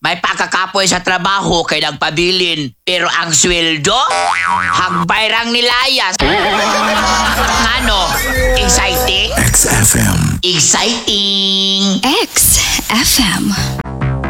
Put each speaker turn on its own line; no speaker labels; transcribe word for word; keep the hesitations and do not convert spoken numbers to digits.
may pakakapoy sa trabaho kay nagpabilin. Pero ang sweldo, hagbayrang nilayas. Ano? Exciting?
X F M.
Exciting!
X F M.